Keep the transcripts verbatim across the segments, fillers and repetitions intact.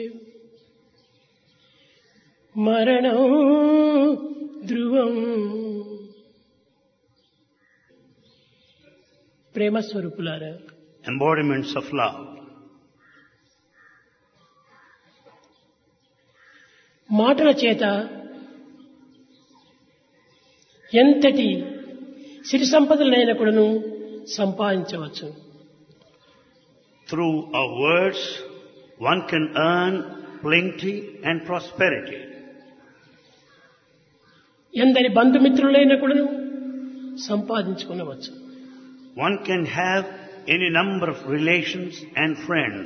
మరణం ధ్రువం. ప్రేమ స్వరూపులారా, embodiments of love. మాటల చేత ఎంతటి సిరి సంపదలైన కూడాను సంపాదించవచ్చు. Through our words, one can earn plenty and prosperity. ఎందరి బంధుమిత్రులైన కూడాను సంపాదించుకునవచ్చు. One can have any number of relations and friends.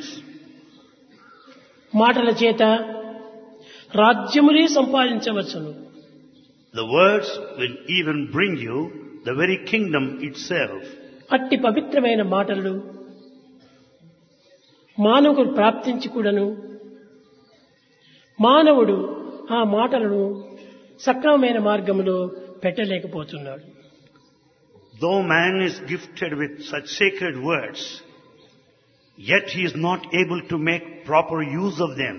మాటల చేత రాజ్యమునే సంపాదించవచ్చును. The words will even bring you the very kingdom itself. అట్టి పవిత్రమైన మాటలు మానవుడు ప్రాప్తించి కూడాను మానవుడు ఆ మాటలను సక్రమమైన మార్గంలో పెట్టలేకపోతున్నాడు. Though man is gifted with such sacred words, yet he is not able to make proper use of them.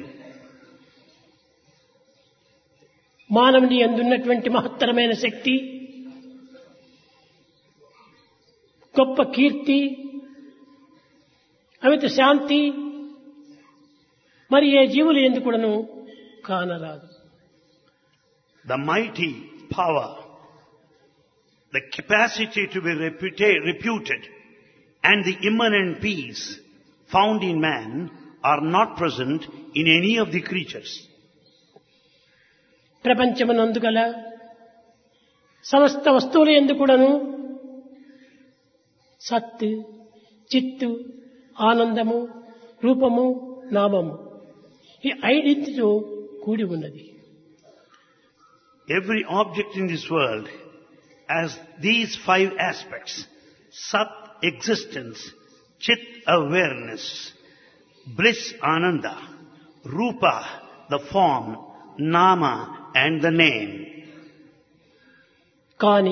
మానవుని యందున్నటువంటి మహత్తరమైన శక్తి, గొప్ప కీర్తి, అమిత శాంతి మరి ఏ జీవులు ఎందు కూడాను కానరాదు. The mighty power, the capacity to be reputa- reputed, and the immanent peace found in man are not present in any of the creatures. ప్రపంచమునందు గల సమస్త వస్తువుల యందు కూడాను సత్, చిత్తు, ఆనందము, రూపము, నామము ఈ ఐదింటితో కూడి ఉన్నది. Every object in this world has these five aspects: Sat, existence; Chit, awareness; Bliss, Ananda; Rupa, the form; Nama, and the name. కాని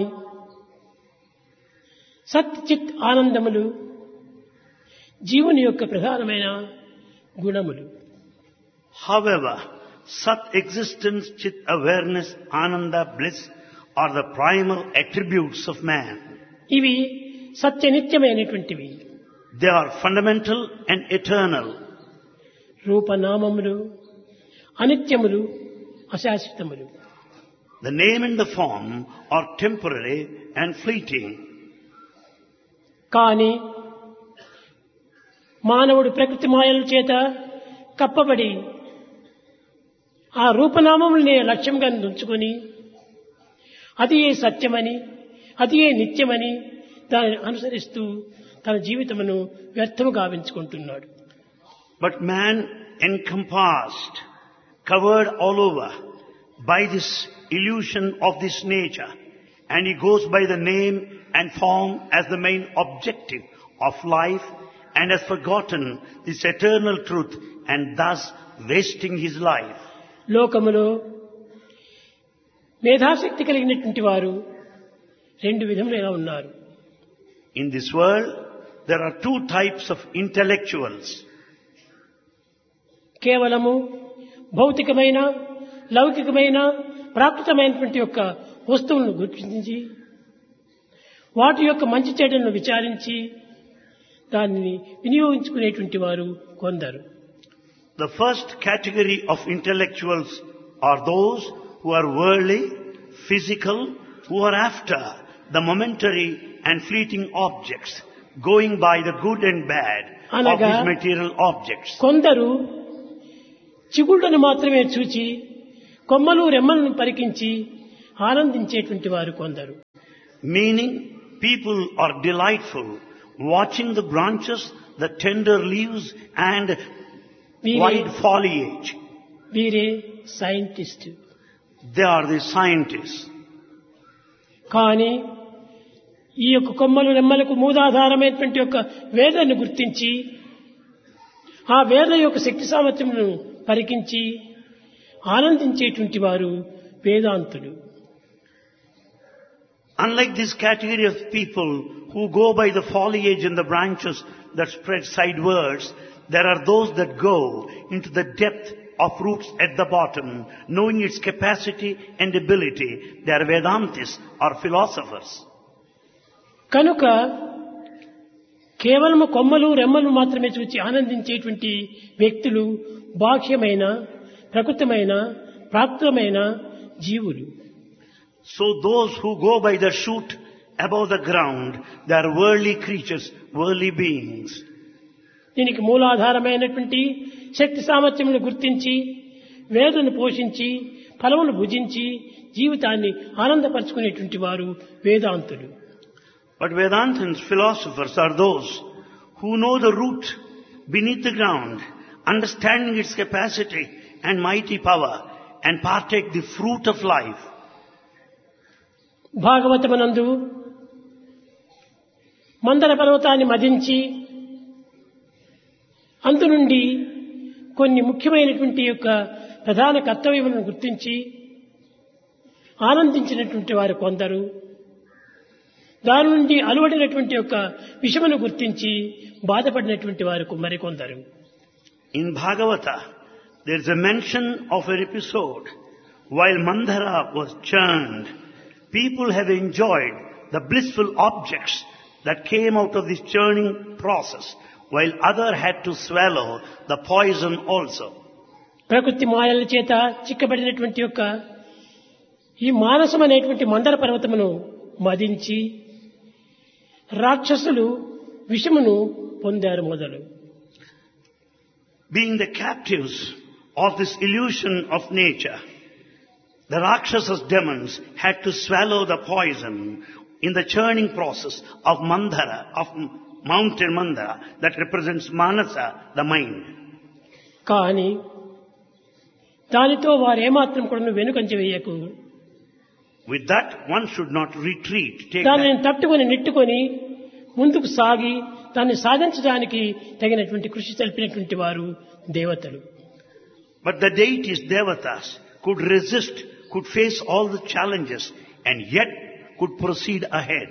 సత్, చిత్, ఆనందములు జీవుని యొక్క ప్రధానమైన గుణములు. However, Sat, existence; Chit, awareness; Ananda, bliss are the primal attributes of man. ఇవి సత్య నిత్యమైనటువంటివి. They are fundamental and eternal. రూపనామములు అనిత్యములు, అశాశ్వతములు. The name and the form are temporary and fleeting. కాని మానవుడు ప్రకృతి మాయల చేత కప్పబడి ఆ రూపనామములనే లక్ష్యంగా ఉంచుకొని అది ఏ సత్యమని, అది ఏ నిత్యమని దానిని అనుసరిస్తూ తన జీవితమును వ్యర్థము గావించుకుంటున్నాడు. But man encompassed, covered all over by this illusion of this nature, and he goes by the name and form as the main objective of life and has forgotten this eternal truth and thus wasting his life. లోకములో మేధాశక్తి కలిగినటువంటి వారు రెండు విధములుగా ఉన్నారు. In this world, there are two types of intellectuals. కేవలము భౌతికమైన, లౌకికమైన, ప్రాకృతమైనటువంటి యొక్క వస్తువులను గుర్తించి వాటి యొక్క మంచి చెడులను విచారించి దానిని వినియోగించుకునేటువంటి వారు కొందరు. The first category of intellectuals are those who are worldly, physical, who are after the momentary and fleeting objects, going by the good and bad of these material objects. కొందరు చిగుళ్ళను మాత్రమే చూచి కొమ్మలు రెమ్మలను పరికించి ఆనందించేటువంటి వారు కొందరు. Meaning, people are delightful, watching the branches, the tender leaves and wide foliage. వీరే scientist. They are the scientists. కానీ ఈ యొక్క కొమ్మలు రెమ్మలకు మూలాధారమైనటువంటి యొక్క వేదాన్ని గుర్తించి ఆ వేద యొక్క శక్తి సామర్థ్యమును పరికించి ఆనందించేటువంటి వారు వేదాంతులు. Unlike this category of people who go by the foliage and the branches that spread sidewards, there are those that go into the depth of roots at the bottom, knowing its capacity and ability. They are Vedantis or philosophers. కనుక కేవలము కొమ్మలు రెమ్మలు మాత్రమే చూచి ఆనందించేటువంటి వ్యక్తులు బాహ్యమైన ప్రకృతమైన ప్రాప్తమైన జీవులు. So those who go by the shoot above the ground, they are worldly creatures, worldly beings. దీనికి మూలాధారమైనటువంటి శక్తి సామర్థ్యములను గుర్తించి వేదను పోషించి ఫలమును భుజించి జీవితాన్ని ఆనందపరుచుకునేటువంటి వారు వేదాంతులు. But Vedantins, philosophers, are those who know the root beneath the ground, understanding its capacity and mighty power, and partake the fruit of life. భాగవతమునందు మందర పర్వతాన్ని మదించి అందు నుండి కొన్ని ముఖ్యమైనటువంటి యొక్క ప్రధాన కర్తవ్యములను గుర్తించి ఆనందించినటువంటి వారు కొందరు, దాని నుండి అలవడినటువంటి యొక్క విషమును గుర్తించి బాధపడినటువంటి వారు మరికొందరు. In Bhagavata, there is a mention of an episode while Mandara was churned. People have enjoyed the blissful objects that came out of this churning process, while other had to swallow the poison also. ప్రకృతి మాయల చేత చిక్కబడినటువంటి యొక్క ఈ మానసం అనేటువంటి మందర పర్వతమును మదించి రాక్షసులు విషమును పొందారు మొదలు. Being the captives of this illusion of nature, the Rakshasas demons had to swallow the poison in the churning process of Mandara, of mountain Mandara, that represents Manasa, the mind. కానీ దానితో వారు ఏమాత్రం కూడా వెనుకంజ వేయకు. With that, one should not retreat. Take దానిని తట్టుకొని నెట్టుకొని ముందుకు సాగి దాన్ని సాధించడానికి తగినటువంటి కృషి తెలిపినటువంటి వారు దేవతలు. But the deities, devatas, could resist, could face all the challenges, and yet could proceed ahead.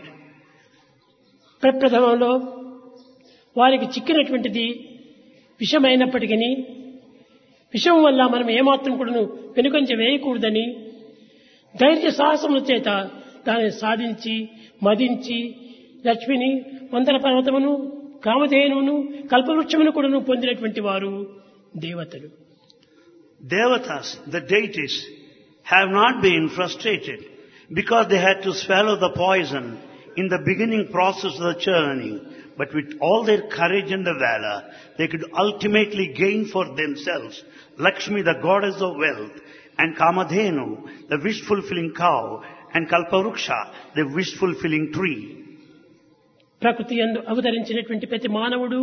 ప్రప్రథమంలో వారికి చిక్కినటువంటిది విషమైనప్పటికీ విషం వల్ల మనం ఏమాత్రం కూడా వెనుకంజ వేయకూడదని ధైర్య సాహసముల చేత దాన్ని సాధించి మదించి లక్ష్మిని మందర పర్వతమును కామధేనువును కల్పవృక్షమును కూడా పొందినటువంటి వారు దేవతలు. Devatas, the deities, have not been frustrated because they had to swallow the poison in the beginning process of the churning, but with all their courage and the valor, they could ultimately gain for themselves Lakshmi, the goddess of wealth, and Kamadhenu, the wish-fulfilling cow, and Kalpavruksha, the wish-fulfilling tree. ప్రకృతి యందు అవతరించినటువంటి ప్రతి మానవుడు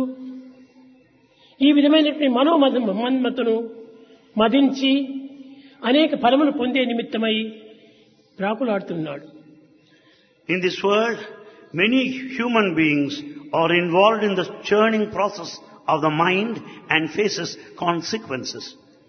ఈ విధమైనటువంటి మనోమన్మతును మదించి అనేక ఫలములు పొందే నిమిత్తమై ప్రాకులాడుతున్నాడు. In this world, many human beings are involved in the churning process of the mind and faces consequences.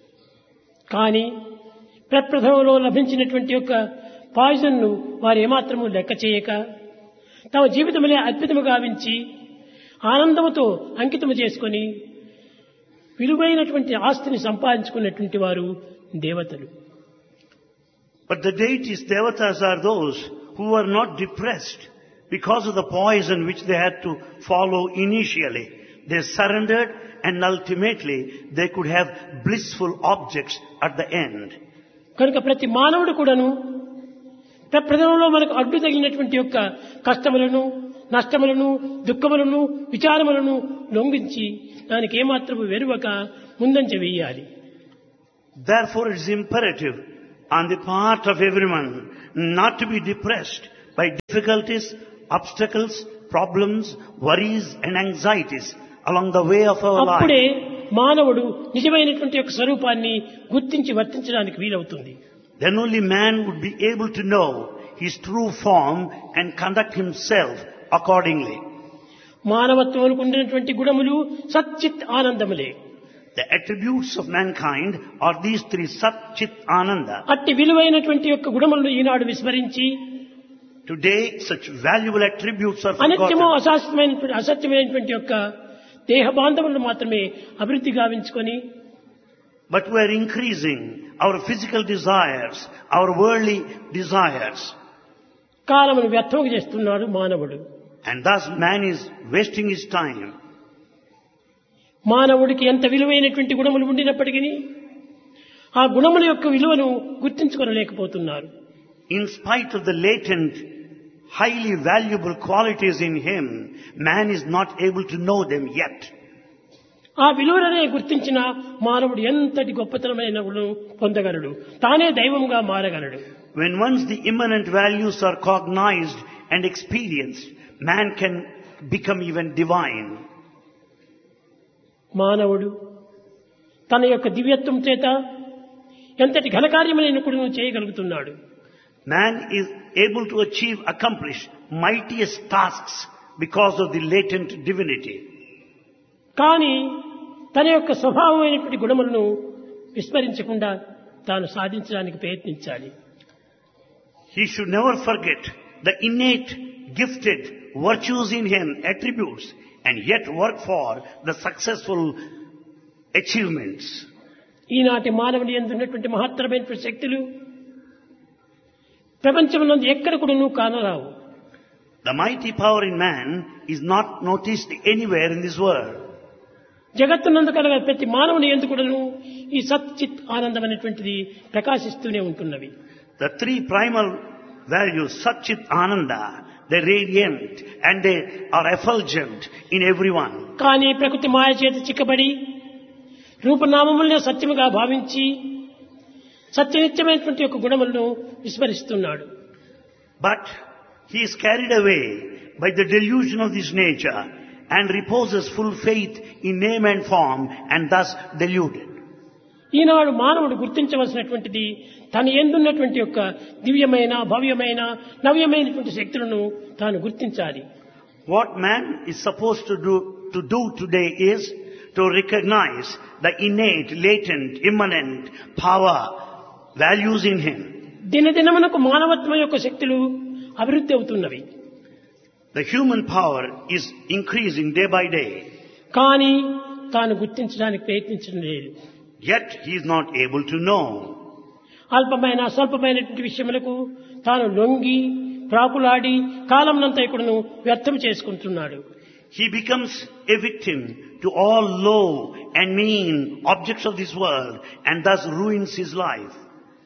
కానీ ప్రప్రథమంలో లభించినటువంటి యొక్క పాయిజన్ ను వారు ఏమాత్రము లెక్క చేయక తమ జీవితములే అద్భుతము గావించి ఆనందముతో అంకితము చేసుకొని విలువైనటువంటి ఆస్తిని సంపాదించుకున్నటువంటి వారు దేవతలు. But the deities, devatas, are those who are not depressed because of the poison which they had to follow initially. They surrendered and ultimately they could have blissful objects at the end. కనుక ప్రతి మానవుడు కూడాను ప్రప్రథమంలో మనకు అడ్డు తగిలినటువంటి యొక్క కష్టములను నష్టములను దుఃఖములను విచారములను లొంగించి దానికి ఏమాత్రము వెరువక ముందంజ వేయాలి. Therefore it is imperative on the part of everyone not to be depressed by difficulties, obstacles, problems, worries and anxieties along the way of our life. అప్పుడే మానవుడు నిజమైనటువంటి యొక్క స్వరూపాన్ని గుర్తించి వర్తించడానికి వీలవుతుంది. Then only man would be able to know his true form and conduct himself accordingly. మానవత్వములకు ఉండినటువంటి గుణములు సచ్చిత్ ఆనందములే. The attributes of mankind are these three: Sat, Chit, Ananda. అట్టి విలువైనటువంటి యొక్క గుణములను ఈనాడు విస్మరించి Today, such valuable attributes are అనిత్యము forgotten. అశాశ్వతమైన అసత్యమైనటువంటి యొక్క దేహ బాంధవులను మాత్రమే అభివృద్ధి గావించుకొని But we are increasing our physical desires, our worldly desires. కాలమును వ్యర్థం చేస్తున్నాడు మానవుడు. And thus man is wasting his time. మానవుడికి ఎంత విలువైనటువంటి గుణములు ఉండినప్పటికీ ఆ గుణముల యొక్క విలువను గుర్తించుకోలేకపోతున్నారు. In spite of the latent, highly valuable qualities in him, man is not able to know them yet. ఆ విలువలనే గుర్తించిన మానవుడు ఎంతటి గొప్పతనమైన గుణం పొందగలడు, తానే దైవంగా మారగలడు. When once the immanent values are cognized and experienced, man can become even divine. మానవుడు తన యొక్క దివ్యత్వం చేత ఎంతటి ఘనకార్యమైన కూడా చేయగలుగుతున్నాడు. Man is able to achieve, accomplish mightiest tasks because of the latent divinity. కానీ తన యొక్క స్వభావమైనటువంటి గుణములను విస్మరించకుండా తాను సాధించడానికి ప్రయత్నించాలి. He should never forget the innate, gifted virtues in him, attributes, and yet work for the successful achievements. ఈనాటి మానవుని యందు ఉన్నటువంటి మహత్తరమైనటువంటి శక్తులు ప్రపంచంలో ఎక్కడ కూడా నువ్వు కానరావు. The mighty power in man is not noticed anywhere in this world. జగత్తునందు కలగ ప్రతి మానవుని యందు కూడాను ఈ సచ్చిత్ ఆనందం అనేటువంటిది ప్రకాశిస్తూనే ఉంటున్నవి. The three primal values, Satchit Ananda, they radiant and they are effulgent in everyone. కానీ ప్రకృతి మాయ చేత చిక్కబడి రూపనామములను సత్యముగా భావించి సత్యనిత్యమైనటువంటి యొక్క గుణములను విస్మరిస్తున్నాడు. But he is carried away by the delusion of this nature and reposes full faith in name and form and thus deluded. ఈనాడు మానవుడు గుర్తించవలసినటువంటిది తన యందున్నటువంటి యొక్క దివ్యమైన భవ్యమైన నవ్యమైనటువంటి శక్తులను తాను గుర్తించాలి. What man is supposed to do, to do today is to recognize the innate, latent, immanent power, values in him. దినదినమునకు మానవత్వం యొక్క శక్తులు అభివృద్ధి అవుతున్నవి. The human power is increasing day by day. కానీ తాను గుర్తించడానికి ప్రయత్నించడం లేదు. Yet he is not able to know. అల్పమైన స్వల్పమైనటువంటి విషయములకు తాను లొంగి ప్రాకులాడి కాలంనంతా ఇక్కడను వ్యర్థం చేసుకుంటున్నాడు. He becomes a victim to all low and mean objects of this world and thus ruins his life.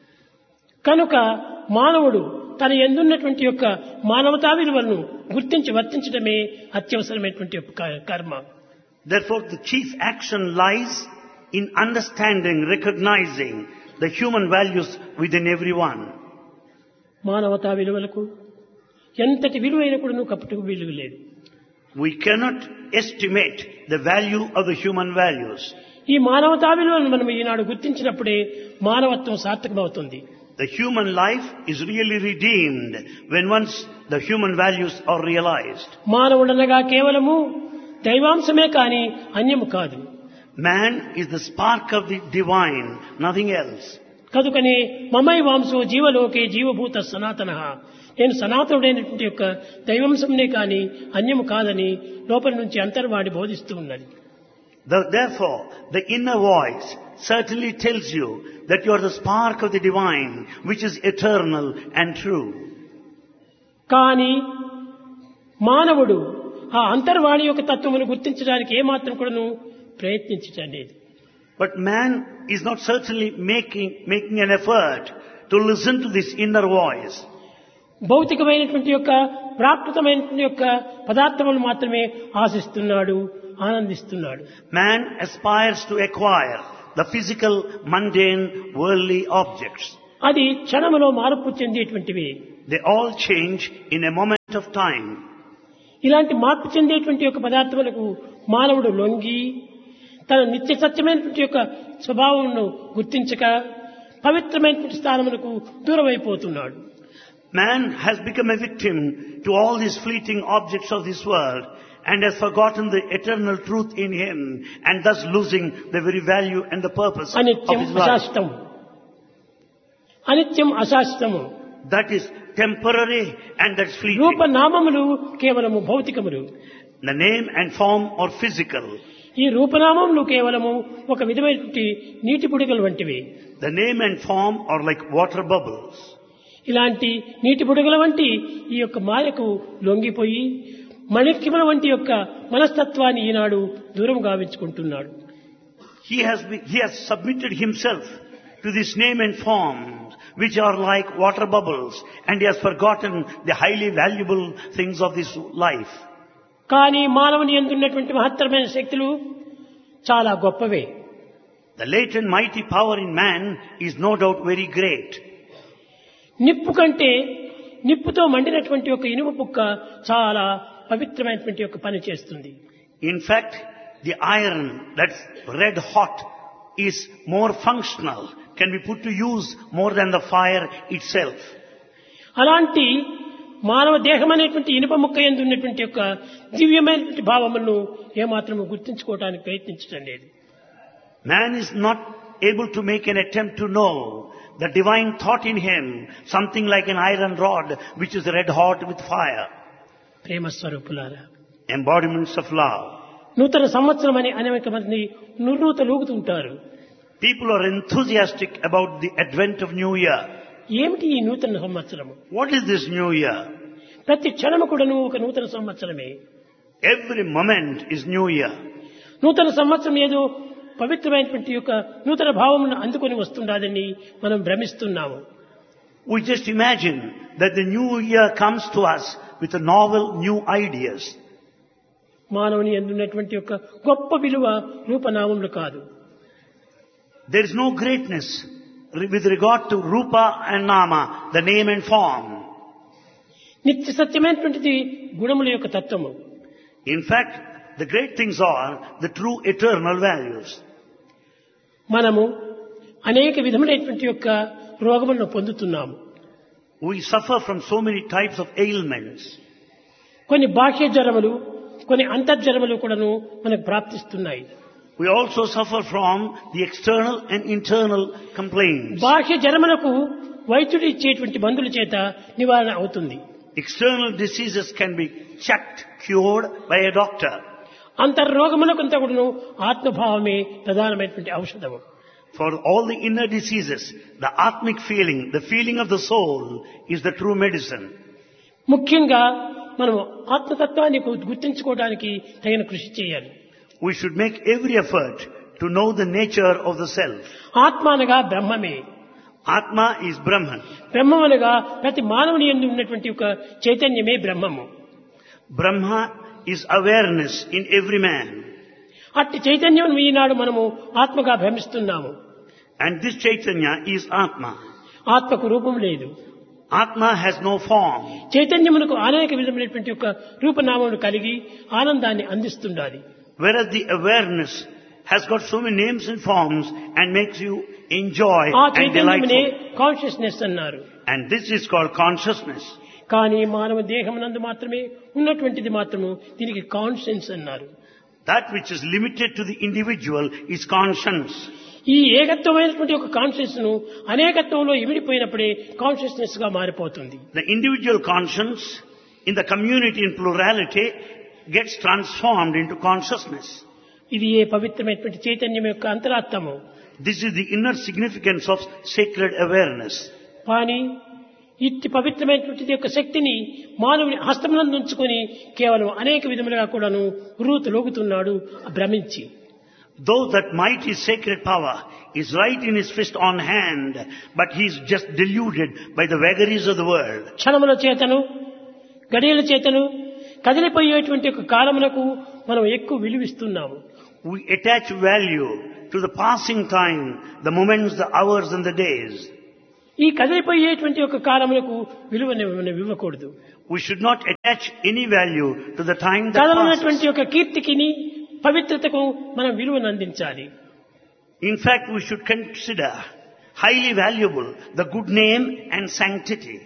కనుక మానవుడు తన యందున్నటువంటి యొక్క మానవతా విలువలను గుర్తించి వర్తించడమే అత్యవసరమైనటువంటి యొక్క కర్మ. Therefore, the chief action lies in understanding, recognizing the human values within everyone. మానవతా విలువలకు ఎంతటి విలువైన కూడా నువ్వు కప్పుటకు విలువ లేదు. We cannot estimate the value of the human values. ఈ మానవతా విలువలను మనం ఈనాడు గుర్తించినప్పుడే మానవత్వం సార్థకమవుతుంది. The human life is really redeemed when once the human values are realized. మానవుడనగా కేవలము దైవాంశమే కాని అన్యము కాదు. Man is the spark of the divine, nothing else. కనుకనే మమై వాంసో జీవలోకే జీవభూత సనాతనః, నేను సనాతనుడైనటువంటి యొక్క దైవాంశంనే కాని అన్యము కాదని లోపల నుంచి అంతర్వాడి బోధిస్తూ ఉన్నది. The- Therefore, the inner voice certainly tells you that you are the spark of the divine, which is eternal and true. కానీ మానవుడు ఆ అంతర్వాణి యొక్క తత్వమును గుర్తించడానికి ఏమాత్రం కూడాను ప్రయత్నించటం లేదు. But man is not certainly making, making an effort to listen to this inner voice. భౌతికమైనటువంటి యొక్క ప్రాకృతమైనటువంటి యొక్క పదార్థములు మాత్రమే ఆశిస్తున్నాడు, ఆనందిస్తున్నాడు. Man aspires to acquire the physical, mundane, worldly objects. అది క్షణములో మార్పు చెందేటువంటివి. They all change in a moment of time. ఇలాంటి మార్పు చెందేటువంటి యొక్క పదార్థములకు మానవుడు లొంగి తన నిత్య సత్యమైనటువంటి యొక్క స్వభావమును గుర్తించక పవిత్రమైనటువంటి స్థానమునకు దూరమైపోతున్నాడు. Man has become a victim to all these fleeting objects of this world and has forgotten the eternal truth in him and thus losing the very value and the purpose of అనిత్యం his life. అశాశ్వతం, అనిత్యం అశాశ్వతము. That is temporary and that's fleeting. రూపనామములు కేవలము భౌతికములు. The name and form are physical. ఈ రూపనామములు కేవలము ఒక విధమైనటువంటి నీటి బుడగలు వంటివి. The name and form are like water bubbles. ఇలాంటి నీటి బుడగల వంటి ఈ యొక్క మాయకు లొంగిపోయి మణిక్యముల వంటి యొక్క మనస్తత్వాన్ని ఈనాడు దూరం గావించుకుంటున్నాడు. He has been, he has submitted himself to this name and forms which are like water bubbles, and he has forgotten the highly valuable things of this life. కానీ మానవుని యందు ఉన్నటువంటి మహత్తరమైన శక్తులు చాలా గొప్పవే. The latent mighty power in man is no doubt very great. నిప్పు కంటే నిప్పుతో మండినటువంటి ఒక ఇనుము పుక్క చాలా పవిత్రమైనటువంటి ఒక పని చేస్తుంది. In fact, the iron that's red hot is more functional, can be put to use more than the fire itself. అలాంటి మానవ దేహం అనేటువంటి ఇనుప ముక్క యందు ఉన్నటువంటి యొక్క దివ్యమైనటువంటి భావములను ఏమాత్రము గుర్తించుకోవడానికి ప్రయత్నించడం లేదు. Man is not able to make an attempt to know the divine thought in him, something like an iron rod which is red hot with fire. ప్రేమ స్వరూపులారా, Embodiments of love. నూతన సంవత్సరం అని అనేక మంది నుర్రూత లూగుతుంటారు. People are enthusiastic about the advent of New Year. ఏమిటి ఈ నూతన సంవత్సరము? What is this New Year? ప్రతి క్షణము కూడాను ఒక నూతన సంవత్సరమే. Every moment is New Year. నూతన సంవత్సరం ఏదో పవిత్రమైనటువంటి యొక్క నూతన భావమును అందుకొని వస్తుండాలని మనం భ్రమిస్తున్నాము. We just imagine that the New Year comes to us with a novel new ideas. మానవుని యందు ఉన్నటువంటి యొక్క గొప్ప విలువ రూపనామములు కాదు. There is no greatness with regard to Rupa and Nama, the name and form. నిత్య సత్యమైనటువంటిది గుణముల యొక్క తత్వము. In fact, the great things are the true eternal values. మనము అనేక విధములైనటువంటి యొక్క రోగములను పొందుతున్నాము. We suffer from so many types of ailments. కొన్ని బాహ్య జ్వరములు, కొన్ని అంతర్జ్వరములు కూడాను మనకు ప్రాప్తిస్తున్నాయి. We also suffer from the external and internal complaints. బాహ్య జ్వరములకు వైద్యుడు ఇచ్చేటువంటి మందుల చేత నివారణ అవుతుంది. External diseases can be checked, cured by a doctor. అంతర్రోగములకంతా కూడాను ఆత్మభావమే ప్రధానమైనటువంటి ఔషధము. For all the inner diseases, the atmic feeling, the feeling of the soul is the true medicine. ముఖ్యంగా మనం ఆత్మతత్వాన్ని గుర్తించుకోవడానికి తగిన కృషి చేయాలి. We should make every effort to know the nature of the self. ఆత్మ అనగా బ్రహ్మమే. Atma is Brahman. బ్రహ్మం అనగా ప్రతి మానవుని యందు ఉన్నటువంటి ఒక చైతన్యమే బ్రహ్మము. Brahma is awareness in every man. అట్టి చైతన్యం ఈనాడు మనము ఆత్మగా భ్రమిస్తున్నాము. And this Chaitanya is Atma. ఆత్మకు రూపం లేదు. Atma has no form. చైతన్యమునకు అనేక విధమైనటువంటి ఒక రూపనామములు కలిగి ఆనందాన్ని అందిస్తుండాలి. Whereas the awareness has got so many names and forms and makes you enjoy ఆ and చైతన్యమునే delightful. కాన్షియస్నెస్ అన్నారు. And this is called consciousness. కానీ మానవ దేహమునందు మాత్రమే ఉన్నటువంటిది మాత్రము దీనికి కాన్షియన్స్ అన్నారు. That which is limited to the individual is conscience. ఈ ఏకత్వమైనటువంటి ఒక కాన్షియస్ ను అనేకత్వంలో ఇమిడిపోయినప్పుడే కాన్షియస్నెస్ గా మారిపోతుంది. The individual conscience in the community in plurality gets transformed into consciousness. ఇది ఏ పవిత్రమైనటువంటి చైతన్యం యొక్క అంతరాత్మము. This is the inner significance of sacred awareness. కానీ ఇట్టి పవిత్రమైనటువంటి యొక్క శక్తిని మానవుని హస్తమునందు ఉంచుకొని కేవలం అనేక విధములుగా కూడాను Ruth లోగుతున్నాడు భ్రమించి. Though that mighty sacred power is right in his fist on hand, but he is just deluded by the vagaries of the world. క్షణముల చేతను గడియల చేతను కదిలిపోయేటువంటి ఒక కాలమునకు మనం ఎక్కువ విలువిస్తున్నాము. We attach value to the passing time, the moments, the hours and the days. ఈ కదిలిపోయేటువంటి ఒక కాలమునకు విలువని ఇవ్వకూడదు. We should not attach any value to the time that కదలనటువంటి passes. ఒక కీర్తికిని పవిత్రతకు మనం విలువను అందించాలి. In fact, we should consider highly valuable the good name and sanctity.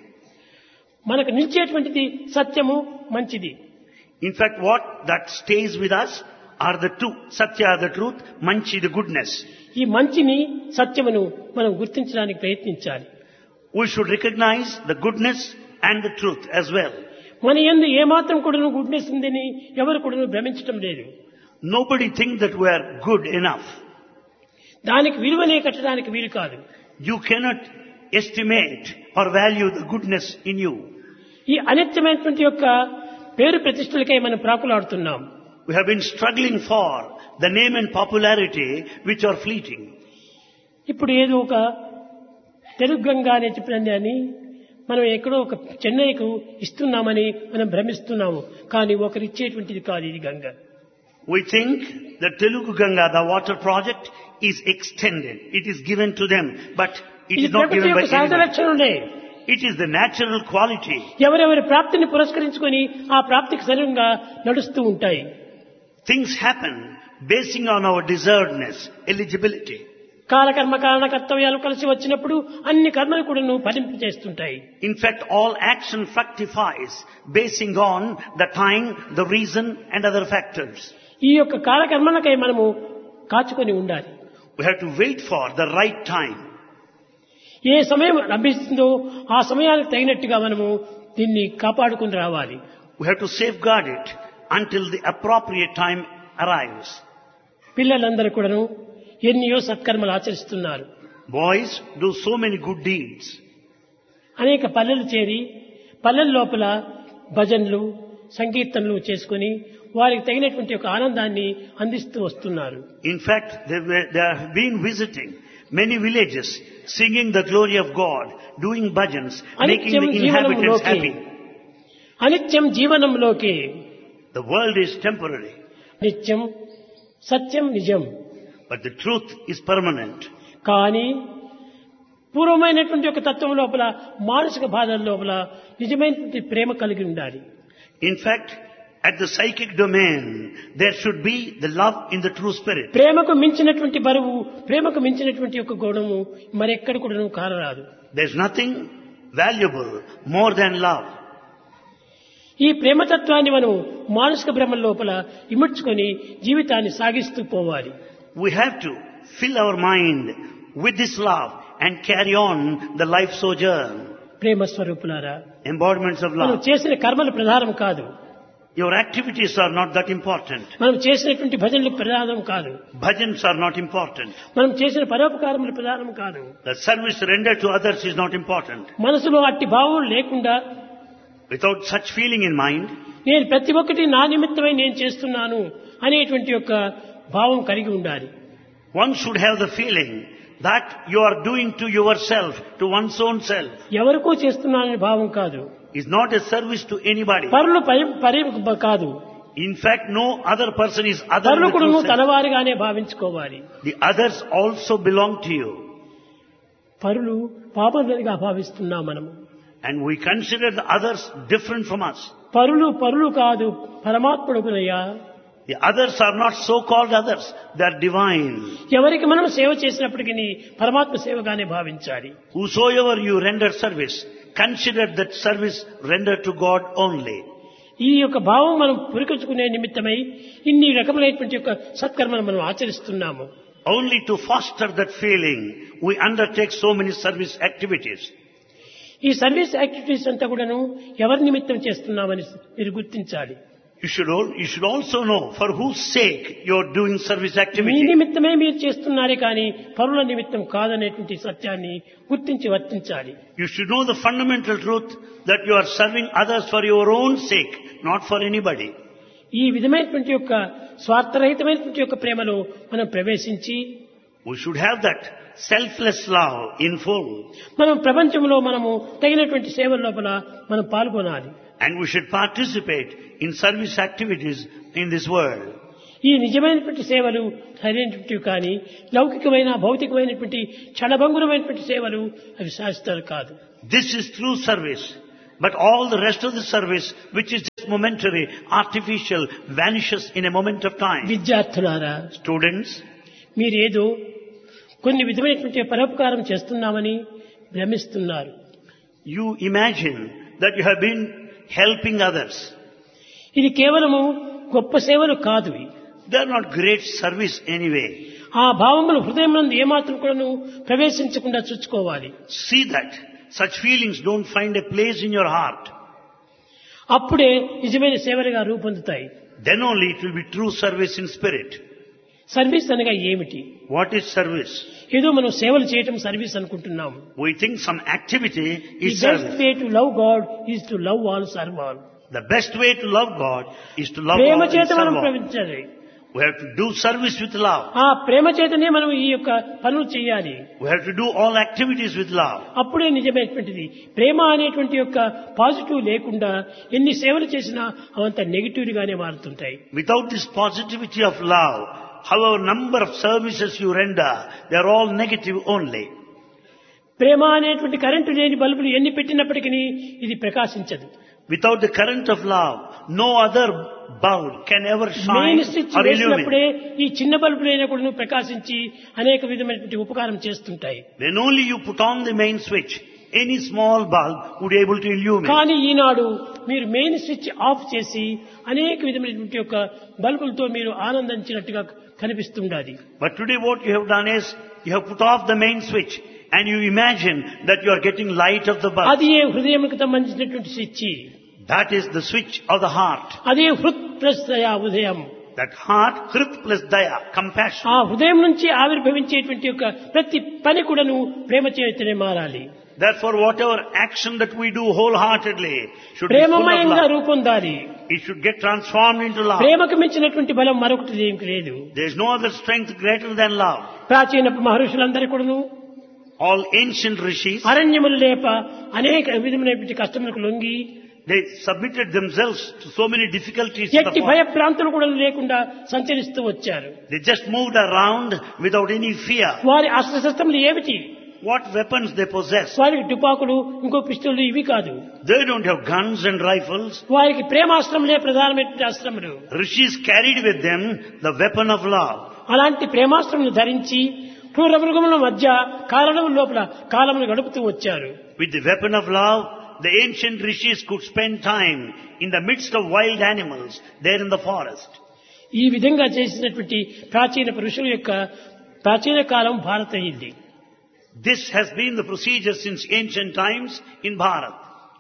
మనకు నిలిచేటువంటిది సత్యము మంచిది. In fact, what that stays with us are the two. Satya, the truth, Manchi, the goodness. ఈ మంచిని సత్యమును మనం గుర్తించడానికి ప్రయత్నించాలి. We should recognize the goodness and the truth as well. మన యందు ఏమాత్రం కూడాను గుడ్నెస్ ఉందని ఎవరు కూడాను భ్రమించటం లేదు. Nobody thinks that we are good enough. దానికి విలువనే కట్టడానికి వీలు కాదు. You cannot estimate or value the goodness in you. ఈ అనిత్యమైనటువంటి యొక్క పేరు ప్రతిష్టలకై మనం ప్రాకులాడుతున్నాం. We have been struggling for the name and popularity which are fleeting. ఇప్పుడు ఏదో ఒక తెలుగు గంగా అనే చెప్పినని మనం ఎక్కడో ఒక చెన్నైకు ఇస్తున్నామని మనం భ్రమిస్తున్నాము. కానీ ఒకరు ఇచ్చేటువంటిది కాదు ఇది Ganga. We think the Telugu Ganga, the water project, is extended. It is given to them, but it ఇది is not ప్రకృతి given by యొక్క సహజ anyone. లక్షణమే. It is the natural quality. ఎవరెవరి ప్రాప్తిని పురస్కరించుకొని ఆ ప్రాప్తికి సరిగ్గా నడుస్తూ ఉంటాయి. Things happen basing on our deservedness, eligibility. కాలకర్మ కారణ కర్తవ్యాలు కలిసి వచ్చినప్పుడు అన్ని కర్మలు కూడా ఫలింపు చేస్తుంటాయి. In fact, all action fructifies basing on the time, the reason and other factors. ఈ యొక్క కాలకర్మలకై మనము కాచుకొని ఉండాలి. We have to wait for the right time. ఏ సమయం లభిస్తుందో ఆ సమయానికి తగినట్టుగా మనము దీన్ని కాపాడుకుని రావాలి. We have to safeguard it until the appropriate time arrives. పిల్లలందరూ కూడాను ఎన్నో సత్కర్మలు ఆచరిస్తున్నారు. Boys do so many good deeds. అనేక పల్లెలు చేరి పల్లెల లోపల భజనలు సంకీర్తనలు చేసుకుని వారికి తగినటువంటి ఒక ఆనందాన్ని అందిస్తూ వస్తున్నారు. In fact, they, were, they have been visiting many villages, singing the glory of God, doing bhajans, making the inhabitants happy. అనిత్యం జీవనంలోకి. The world is temporary. నిత్యం సత్యం నిజం. But the truth is permanent. కానీ పూర్వమైనటువంటి ఒక తత్వం లోపల మానసిక బాధల లోపల నిజమైనటువంటి ప్రేమ కలిగి ఉండాలి. In fact, at the psychic domain, there should be the love in the true spirit. ప్రేమకు మించినటువంటి బరువు, ప్రేమకు మించినటువంటి ఒక గుణము మరెక్కడ కూడా కానరాదు. There's nothing valuable more than love. ఈ ప్రేమతత్వాన్ని మనం మానసిక భ్రమ లోపల ఇముడ్చుకొని జీవితాన్ని సాగిస్తూ పోవాలి. We have to fill our mind with this love and carry on the life sojourn. ప్రేమ స్వరూపులారా, Embodiments of మనం love. చేసిన కర్మలు ప్రధానం కాదు. Your activities are not that important. మనం చేసినటువంటి భజనలు ప్రధానం కాదు. Bhajans are not important. మనం చేసిన పరోపకారములు ప్రధానం కాదు. The service rendered to others is not important. మనసులో అట్టి భావం లేకుండా Without such feeling in mind, నేను ప్రతి ఒక్కటి నా నిమిత్తమై నేను చేస్తున్నాను అనేటువంటి యొక్క భావం కలిగి ఉండాలి. one should have the feeling that you are doing to yourself, to one's own self. ఎవరికో చేస్తున్నాననే భావం కాదు. Is not a service to anybody. పరులు పరి పరి కాదు. In fact, no other person is other పరులు than కూడా yourself. తనవారిగానే భావించుకోవాలి. The others also belong to you. పరులు పాపరులుగా భావిస్తున్నాం మనము. And we consider the others different from us. పరులు పరులు కాదు, పరమాత్ముడుగునయ్యా. The others are not so-called others. They are divine. ఎవరికి మనం సేవ చేసినప్పటికీ పరమాత్మ సేవగానే భావించాలి. Whosoever you render service, consider that service rendered to God only. ఈ యొక్క భావం మనం పురికొచ్చుకునే నిమిత్తమై ఇన్ని రకములైనటువంటి యొక్క సత్కర్మలు మనం ఆచరిస్తున్నాము. Only to foster that feeling, we undertake so many service activities. ఈ సర్వీస్ యాక్టివిటీస్ అంతా కూడాను ఎవరి నిమిత్తం చేస్తున్నామని మీరు గుర్తించాలి. You should, all, you should also know for whose sake you are doing service me activity. నిమిత్తమే మీరు చేస్తున్నారే కానీ పరుల నిమిత్తం కాదనేటువంటి సత్యాన్ని గుర్తించి వర్తించాలి. You should know the fundamental truth that you are serving others for your own sake, not for anybody. ఈ విధమైనటువంటి యొక్క స్వార్థరహితమైనటువంటి యొక్క ప్రేమలో మనం ప్రవేశించి We should have that selfless love in full. మనం ప్రపంచంలో మనము తగినటువంటి సేవల లోపల మనం పాల్గొనాలి. And we should participate in service activities in this world. ఈ నిజమైనటువంటి సేవలు సరైనటువంటివి కానీ లౌకికమైన భౌతికమైనటువంటి క్షణభంగురమైనటువంటి సేవలు అవి శాశ్వతాలు కాదు. This is true service. But all the rest of the service, which is just momentary, artificial, vanishes in a moment of time. విద్యార్థులారా, Students, మీరేదో కొన్ని విధమైనటువంటి పరోపకారం చేస్తున్నామని భ్రమిస్తున్నారు. you imagine that you have been helping others. ఇది కేవలము గొప్ప సేవలు కాదు. They are not great service anyway. ఆ భావములు హృదయం నందు ఏమాత్రం కూడాను ప్రవేశించకుండా చూసుకోవాలి. See that such feelings don't find a place in your heart, అప్పుడే నిజమైన సేవలుగా రూపొందుతాయి. then only it will be true service in spirit. Service అనగా ఏమిటి? What is service? ఏదో మనం సేవలు చేయటం సర్వీస్ అనుకుంటున్నాం. We think some activity the is best service. Way to love God is to love all, serve all. The best way to love God is to love Prema all and చేత మనం serve all. ప్రేమించాలి. We have to do service with love. ఆ ప్రేమ చేతనే మనం ఈ యొక్క పనులు చేయాలి. We have to do all activities with love. అప్పుడే నిజమైనటువంటిది. ప్రేమ అనేటువంటి యొక్క పాజిటివ్ లేకుండా ఎన్ని సేవలు చేసినా అవంత నెగిటివ్ గానే మారుతుంటాయి. Without this positivity of love, however number of services you render, they are all negative only. ప్రేమ అనేటువంటి కరెంటు లేని బల్బులు ఎన్ని పెట్టినప్పటికీ ఇది ప్రకాశించదు. Without the current of love, no other bulb can ever shine main switch or వేసినప్పుడే illuminate. ఈ చిన్న బల్బులైనా కూడా ప్రకాశించి అనేక విధమైనటువంటి ఉపకారం చేస్తుంటాయి. When only you put on the main switch, any small bulb would be able to illuminate. కానీ ఈనాడు మీరు main switch off చేసి అనేక విధమైనటువంటి యొక్క బల్బులతో మీరు ఆనందించినట్టుగా కనిపిస్తుండాలి. But today what you have done is, you have put off the main switch and you imagine that you are getting light of the bulb. అది ఏ హృదయంకు సంబంధించినటువంటి switch. That is the switch of the heart. అదే హృత్ plus దయా ఉదయం. That heart, Krit plus Daya, compassion. ఆ హృదయం నుంచి ఆవిర్భవించేటువంటి యొక్క ప్రతి పని కూడాను ప్రేమ చేతనే మారాలి. Therefore, whatever action that we do wholeheartedly should be full of ప్రేమమయంగా love. రూపొందాలి. It should get transformed into love. ప్రేమకు మించినటువంటి బలం మరొకటి ఏం లేదు. There is no other strength greater than love. ప్రాచీన మహర్షులందరూ కూడాను All ancient rishis, అరణ్యములు లేప అనేక విధమైనటువంటి కష్టములకు లొంగి they submitted themselves to so many difficulties in the ఎట్టి forest. భయభ్రాంతులు కూడా లేకుండా సంచరిస్తూ వచ్చారు. They just moved around without any fear. వారి అస్త్రశస్త్రములు ఏమిటి? What weapons they possess? వారికి తుపాకులు, ఇంకో పిస్టోళ్ళు ఇవి కాదు. They don't have guns and rifles. వారికి ప్రేమాస్త్రములే ప్రధానమైనటువంటి అస్త్రములు. Rishis carried with them the weapon of love. అలాంటి ప్రేమాస్త్రములు ధరించి క్రూర మృగముల మధ్య కారణం లోపల కాలమును గడుపుతూ వచ్చారు. With the weapon of love, the ancient rishis could spend time in the midst of wild animals there in the forest. ఈ విధంగా చేసినటువంటి ప్రాచీన పురుషుల యొక్క ప్రాచీన కాలం భారత ఇది. This has been the procedure since ancient times in Bharat.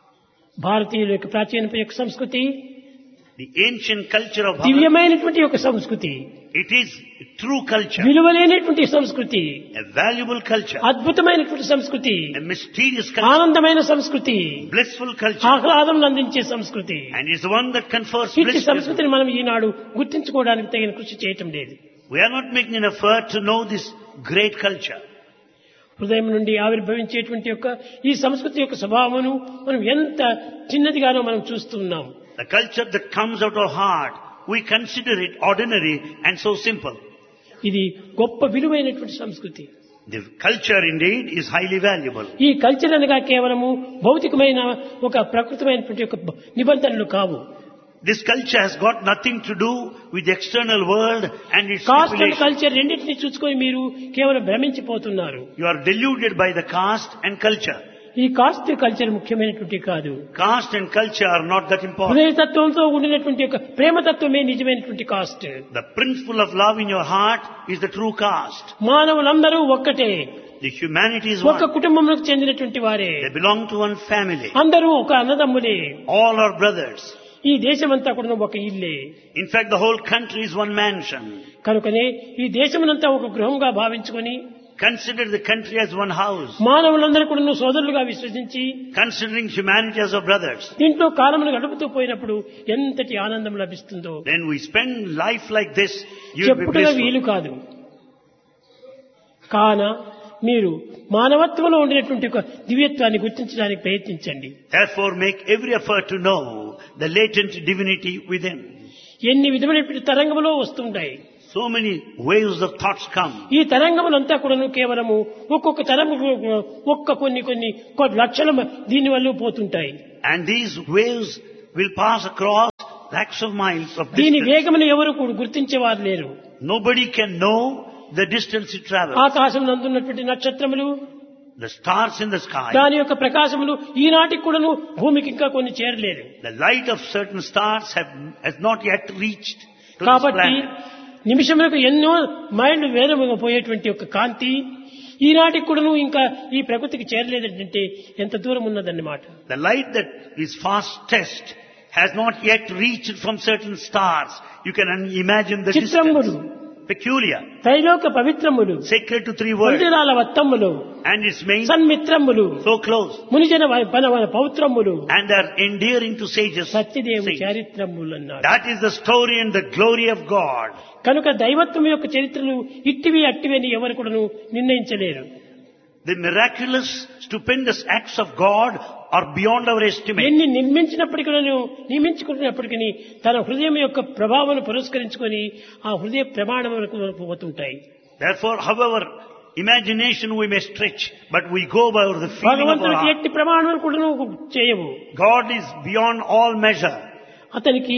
భారతీయుల యొక్క ప్రాచీన యొక్క సంస్కృతి The ancient culture of Bharat, దివ్యమైనటువంటి యొక్క సంస్కృతి, it is true culture, విలువలేనటువంటి సంస్కృతి, a valuable culture, అద్భుతమైనటువంటి సంస్కృతి, a mysterious culture, ఆనందమైన సంస్కృతి, blissful culture, ఆహ్లాదం అందించే సంస్కృతి. and is the one that confers ఇట్టి bliss. సంస్కృతిని మనం ఈనాడు గుర్తించుకోవడానికి తగిన కృషి చేయటం లేదు. We are not making an effort to know this great culture. హృదయం నుండి ఆవిర్భవించేటువంటి యొక్క ఈ సంస్కృతి యొక్క స్వభావమును మనం ఎంత చిన్నదిగానో మనం చూస్తున్నాం. The culture that comes out of heart, we consider it ordinary and so simple. ఇది గొప్ప విలువైనటువంటి సంస్కృతి. The culture indeed is highly valuable. ఈ కల్చర్ అనగా కేవలము భౌతికమైన ఒక ప్రకృతమైనటువంటి ఒక నిబంధనలు కావు. This culture has got nothing to do with the external world and its cost and stipulations. Culture రెండింటినీ చూసుకొని మీరు కేవలం భ్రమించిపోతున్నారు. You are deluded by the caste and culture. ఈ కాస్ట్ కల్చర్ ముఖ్యమైనటువంటి కాదు. Caste and culture are not that important. హృదయతత్వంతో ఉండినటువంటి యొక్క ప్రేమతత్వమే నిజమైనటువంటి cost. The principle of love in your heart is the true caste. మానవులందరూ ఒక్కటే. The humanity is ఒక one. కుటుంబంలోకి చెందినటువంటి వారే. They belong to one family. అందరూ ఒక అన్నదమ్ములే. All are brothers. ఈ దేశమంతా కూడా ఒక ఇల్లే. In fact, the whole country is one mansion. కనుకనే ఈ దేశమునంతా ఒక గృహంగా భావించుకొని Consider the country as one house. మానవులందరూ కూడా సోదరులుగా విశ్వసించి Considering humanity as our brothers. దీంట్లో కాలమును గడుపుతూ పోయినప్పుడు ఎంతటి ఆనందం లభిస్తుందో Then we spend life like this, you will be చెప్పుటగా వీలు blissful. కాదు. కాన మీరు మానవత్వంలో ఉండినటువంటి ఒక దివ్యత్వాన్ని గుర్తించడానికి ప్రయత్నించండి. Therefore, make every effort to know the latent divinity within. ఎన్ని విధమైనటువంటి తరంగములో వస్తుంటాయి. So many waves of thoughts come. ఈ తరంగములంతా కూడాను కేవలము ఒక్కొక్క తరంగ ఒక్క కొన్ని కొన్ని కొన్ని లక్షల దీని వల్ల పోతుంటాయి. And these waves will pass across lakhs of miles of దీని distance. వేగమును ఎవరు కూడా గుర్తించేవారు లేరు. Nobody can know the distance it travels. ఆకాశం నందున్నటువంటి నక్షత్రములు, The stars in the sky, దాని యొక్క ప్రకాశములు ఈనాటికి కూడాను భూమికి ఇంకా కొన్ని చేరలేదు. the light of certain stars have, has not yet reached to this కాబట్టి planet. నిమిషములకు ఎన్నో మైళ్ళు వేగంగా పోయేటువంటి ఒక కాంతి ఈనాటికి కూడాను ఇంకా ఈ ప్రకృతికి చేరలేదంటే ఎంత దూరం ఉన్నదన్నమాట. The light that is fastest has not yet reached from certain stars. You can un- imagine the చిత్రములు, distance. Peculiar, త్రైలోక పవిత్రములు, sacred to three worlds, మందిరాల వత్తములు, and its main సన్మిత్రములు, so close, మునిజన వన పౌత్రములు, and are endearing to sages. Satyadev saints. చారిత్రములు అన్నారు. That is the story and the glory of God. కనుక దైవత్వం యొక్క చరిత్రలు ఇట్టివి అట్టివి అని ఎవరు కూడాను నిర్ణయించలేరు. The miraculous, stupendous acts of God are beyond our estimate. ఎన్ని నిర్మించినప్పటికీ నియమించుకుంటున్నప్పటికీ తన హృదయం యొక్క ప్రభావం పురస్కరించుకొని ఆ హృదయ ప్రమాణములకు పోతుంటాయి. Therefore, however, imagination we may stretch, but we go by the feeling of our భగవంతుడికి heart. ఎట్టి ప్రమాణాలు కూడా చేయవు. God is beyond all measure. అతనికి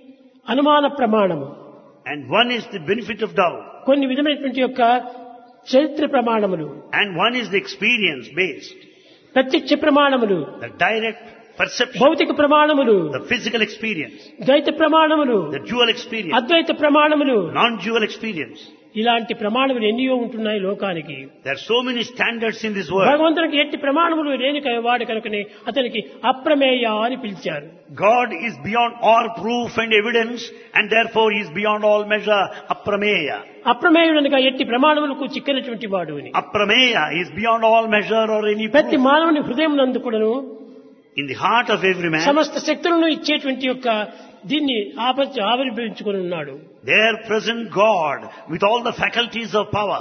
అనుమాన ప్రమాణము, And one is the benefit of doubt. కొన్ని విధమైనటువంటి యొక్క చరిత్ర ప్రమాణములు, And one is the experience based. ప్రత్యక్ష ప్రమాణములు, The direct perception. భౌతిక ప్రమాణములు, The physical experience. ద్వైత ప్రమాణములు, The dual experience. Advaita ప్రమాణములు, Non-dual experience. ఇలాంటి ప్రమాణములు ఎన్నో ఉంటున్నాయి లోకానికి. There are so many standards in this world. భగవంతునికి ఎట్టి ప్రమాణములు లేని క- వాడు కనుకనే అతనికి అప్రమేయ అని పిలిచారు. God is beyond all proof and evidence, and therefore He is beyond all measure. Aprameya. అప్రమేయుడనగా ఎట్టి ప్రమాణములకు చిక్కనటువంటి వాడు అని. Aprameya is beyond all measure or any ప్రతి proof. మానవుని హృదయం నందు కూడాను In the heart of every man, సమస్త శక్తులను ఇచ్చేటువంటి యొక్క దీన్ని ఆప- ఆవిర్భవించుకొని ఉన్నాడు. there present God with all the faculties of power.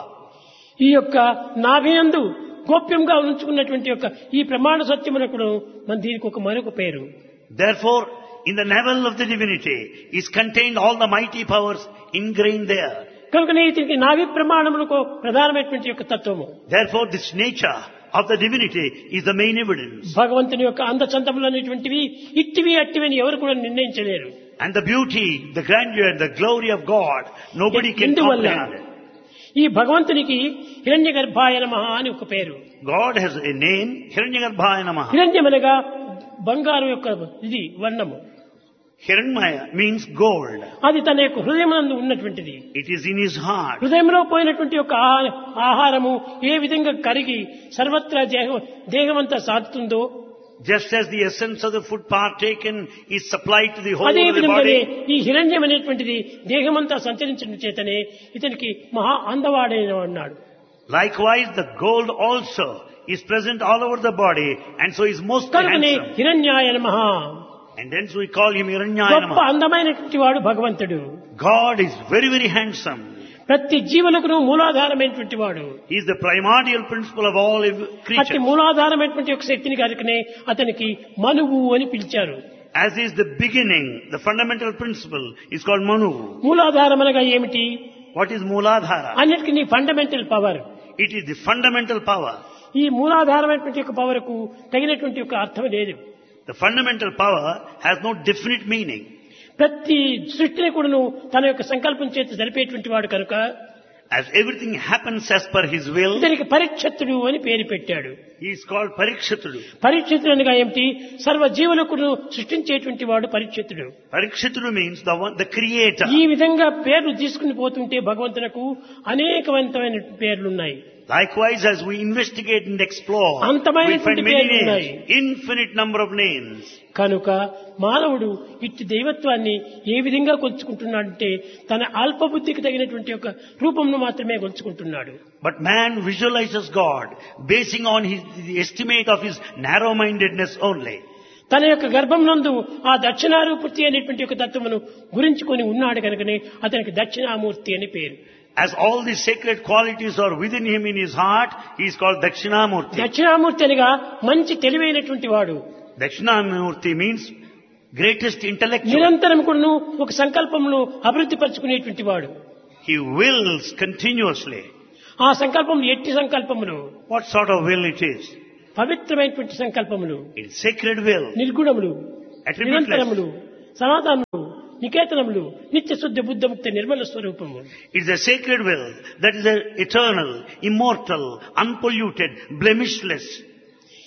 ఈ యొక్క నాభినందు గోప్యంగా ఉంచుకున్నటువంటి యొక్క ఈ ప్రమాణ సత్యమునకు మన దీనికి ఒక మరొక పేరు. Therefore, in the navel of the divinity is contained all the mighty powers ingrained there. కనుకనే ఇతనికి నాభి ప్రమాణములకు ప్రధానమైనటువంటి యొక్క తత్వము. Therefore, this nature of the divinity is the main evidence. భగవంతుని యొక్క అందచందములు అనేటువంటివి ఇట్టివి అట్టివి అని ఎవరు కూడా నిర్ణయించలేరు. And the beauty, the grandeur, the glory of God, nobody can ఎందువల్ల comprehend. ఈ భగవంతునికి హిరణ్య గర్భాయ నమః అని ఒక పేరు. God has a name, Hiranyagarbhaya Namaha. హిరణ్యమనగా బంగారం యొక్క ఇది వర్ణము. Hiranmaya means gold. అది తన యొక్క హృదయమునందు ఉన్నటువంటిది. It is in his heart. హృదయంలో పోయినటువంటి యొక్క ఆ- ఆహారము ఏ విధంగా కరిగి సర్వత్రా దేహం దేహమంతా సాగుతుందో Just as the essence of the food partaken is supplied to the whole అదే of the విధంగానే body, ఈ హిరణ్యం అనేటువంటిది దేహమంతా సంచరించడం చేతనే ఇతనికి మహా అందవాడైన అన్నాడు. likewise the gold also is present all over the body, and so is most కనుకనే handsome. హిరణ్యాయ నమః, And hence we call him Hiranyaya గొప్ప Namaha. అందమైనటువంటి వాడు భగవంతుడు. God is very, very handsome. ప్రతి జీవులకును మూలాధారమైనటువంటి వాడు. He is the primordial principle of all ev- అతి creatures. మూలాధారమైనటువంటి ఒక శక్తిని కనుకనే అతనికి మనువు అని పిలిచారు. As is the beginning, the fundamental principle is called Manu. మూలాధారం అనగా ఏమిటి? What is Mooladhara? అన్నిటికీ fundamental power. It is the fundamental power. ఈ మూలాధారమైనటువంటి యొక్క పవర్ కు తగినటువంటి యొక్క అర్థం లేదు. The fundamental power has no definite meaning. ప్రతి సృష్టిని కూడాను తన యొక్క సంకల్పం చేత జరిపేటువంటి వాడు కనుక As everything happens as per his will, ఇతనికి పరీక్షితుడు అని పేరు పెట్టాడు. he is called Parikshitudu. పరీక్షితుడు అనగా ఏమిటి? సర్వ జీవులకు సృష్టించేటువంటి వాడు పరీక్షితుడు. Parikshitudu means the one, the creator. ఈ విధంగా పేర్లు తీసుకుని పోతుంటే భగవంతునకు అనేకవంతమైన పేర్లున్నాయి. Likewise, as we investigate and explore, we అంతమైనటువంటి find many పేర్లు names, ఉన్నాయి. infinite number of names. కనుక మానవుడు ఇట్టి దైవత్వాన్ని ఏ విధంగా కొలుచుకుంటున్నాడంటే తన అల్పబుద్ధికి తగినటువంటి ఒక రూపంను మాత్రమే కొలుచుకుంటున్నాడు. But man visualizes God basing on his the estimate of his narrow-mindedness only. తన యొక్క గర్భం నందు ఆ దక్షిణారూపూర్తి అనేటువంటి ఒక తత్వమును గురించుకొని ఉన్నాడు కనుకనే అతనికి దక్షిణామూర్తి అని పేరు. As all the sacred qualities are within him in his heart, he is called Dakshinamurti. Dakshinamurthy అనగా మంచి తెలివైనటువంటి వాడు. Dakshinamurti means greatest intellectual. నిరంతరం కూడాను ఒక సంకల్పంలో అభివృద్ధి పరచుకునేటువంటి వాడు. He wills continuously. ఆ సంకల్పములు ఎట్టి సంకల్పములు? What sort of will it is? పవిత్రమైనటువంటి సంకల్పములు, It is sacred will. నిర్గుణములు, Attributeless. నిరంతరములు, సనాతనములు, నికేతనములు, నిత్య శుద్ధ బుద్ధముక్త నిర్మల స్వరూపము. It is a sacred will that is a eternal, immortal, unpolluted, blemishless.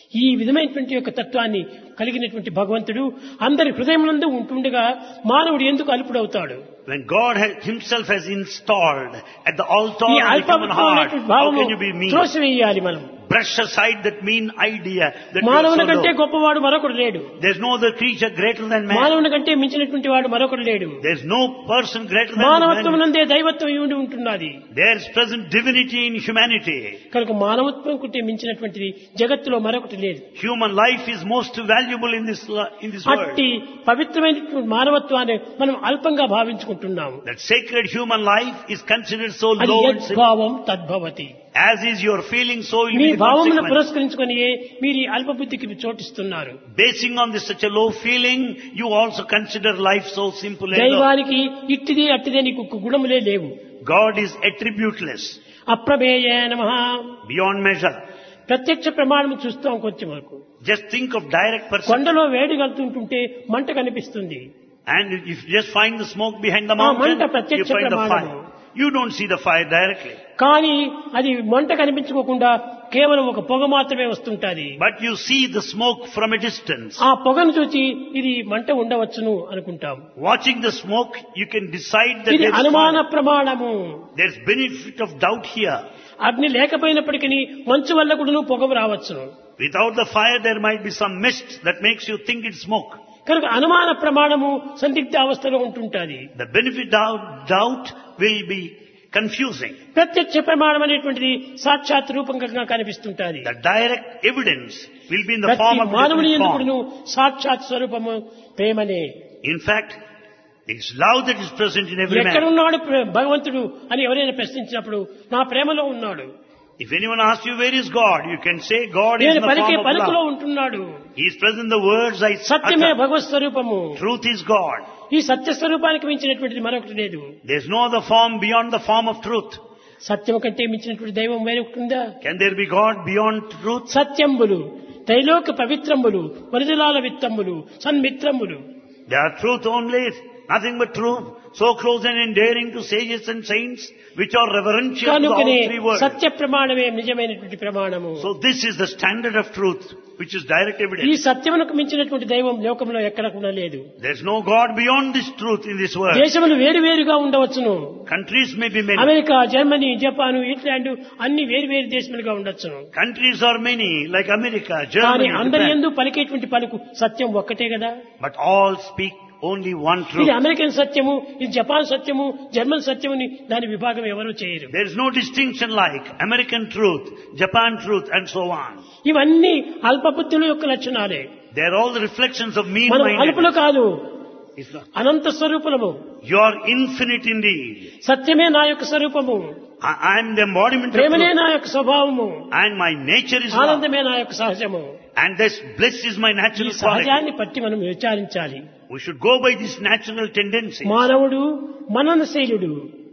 ఈ విధమైనటువంటి యొక్క తత్వాన్ని కలిగినటువంటి భగవంతుడు అందరి హృదయమునందు ఉంటుండగా మానవుడు ఎందుకు అల్పుడవుతాడు? When God has, himself has installed at the altar ఈ of the human heart, అల్పమైనటువంటి how భావము can you be mean? త్రోసివేయాలి మనం. Brush aside that mean idea that you are మానవుని so కంటే low. గొప్పవాడు మరొకడు లేడు. There's no other creature greater than man. మానవుని కంటే మించినటువంటి వాడు మరొకడు లేడు. There's no person greater than మానవత్వం man. నందే దైవత్వం ఉండి ఉంటున్నది. There's present divinity in humanity. కనుక మానవత్వం కంటే మించినటువంటిది జగత్తులో మరొకటి లేదు. Human life is most valuable in this lo- in this world. అట్టి పవిత్రమైనటువంటి మానవత్వాన్ని మనం అల్పంగా భావించుకుంటున్నాము. That sacred human life is considered so అది low and simple. యద్భావం తద్భవతి. As is your feeling, so will me be the భావమును consequence. పురస్కరించుకొని మీరు ఈ అల్పబుద్ధికి చోటిస్తున్నారు. Basing on this such a low feeling, you also consider life so simple and low. దైవానికి ఇట్టిది అట్టిదే నీకు గుణములే లేవు. God is attributeless, అప్రమేయ నమః. beyond measure. ప్రత్యక్ష ప్రమాణం చూస్తాం కొంచెం వరకు. Just think of direct perception. కొండలో వేడి కలుతుంటుంటే మంట కనిపిస్తుంది. And if you just find the smoke behind the ఆ mountain, మంట you ప్రత్యక్ష find the ప్రమాణము. fire. You don't see the fire directly. కానీ అది మంట కనిపించుకోకుండా కేవలం ఒక పొగ మాత్రమే వస్తుంటది. But you see the smoke from a distance. ఆ పొగను చూసి ఇది మంట ఉండవచ్చును అనుకుంటాం. Watching the smoke, you can decide that ఇది there is అనుమాన fire. ప్రమాణము. There's benefit of doubt here. అగ్ని లేకపోయినప్పటికీ మంచు వల్ల కూడా పొగ రావచ్చును. Without the fire, there might be some mist that makes you think it's smoke. కనుక అనుమాన ప్రమాణము సందిగ్ధ అవస్థలో ఉంటుంటది. The benefit of doubt will be confusing. ప్రత్యక్ష ప్రమాణం అనేటువంటిది సాక్షాత్ రూపంగా కనిపిస్తుంటది. The direct evidence will be in the ప్రతి form of మానవుని different ఎందుకును form. సాక్షాత్ స్వరూపము ప్రేమనే. In fact, it's love that is present in every man. ఎక్కడున్నాడు ప్ర- భగవంతుడు అని ఎవరైనా ప్రశ్నించినప్పుడు నా ప్రేమలో ఉన్నాడు. If anyone asks you where is God, you can say God is in నేను the పలికే form of పలుకులో love. ఉంటున్నాడు. He is present in the words I సత్యమే utter. భగవత్ స్వరూపము. Truth is God. ఈ సత్య స్వరూపానికి మించినటువంటిది మరొకటి లేదు. There's no other form beyond the form of truth. సత్యము కంటే మించినటువంటి దైవం వేరొకటి ఉందా? Can there be God beyond truth? సత్యంబులు త్రైలోక పవిత్రంబులు వరదలాల విత్తంబులు సన్మిత్రంబులు. They are truth only, nothing but truth. So close and endearing to sages and saints, which are reverential to all కనుకనే three words. సత్య ప్రమాణమే నిజమైనటువంటి ప్రమాణము. So this is the standard of truth, which is direct ఈ evidence. సత్యమునకు మించినటువంటి దైవం లోకంలో ఎక్కడ కూడా లేదు. There's no God beyond this truth in this world. దేశములు వేరు వేరుగా ఉండవచ్చును. Countries may be many. America, Germany, Japan, ఇట్లాండ్ అన్ని వేరు వేరు దేశములుగా ఉండొచ్చును. Countries are many, like America, కానీ Germany, అందరి Japan. యందు పలికేటువంటి పలుకు సత్యం ఒక్కటే కదా. But all speak only one truth. ఇది అమెరికన్ సత్యము, ఇది జపాన్ సత్యము, జర్మన్ సత్యముని దాని విభాగం ఎవరు చేయరు. There is no distinction like American truth, Japan truth, and so on. ఇవన్నీ అల్పబుద్ధుల యొక్క లక్షణాలే. They are all the reflections of మనం mean-mindedness. అల్పులు కాదు, It's not. Anantha స్వరూపులము. You are infinite indeed. సత్యమే నా యొక్క స్వరూపము, I I am the embodiment of ప్రేమనే truth. నా యొక్క స్వభావము, And my nature is love. ఆనందమే నా యొక్క సహజము. And this bliss is my ఈ natural quality. సహజాన్ని పట్టి మనం విచారించాలి. We should go by this natural tendency. మానవుడు మననశీలుడు.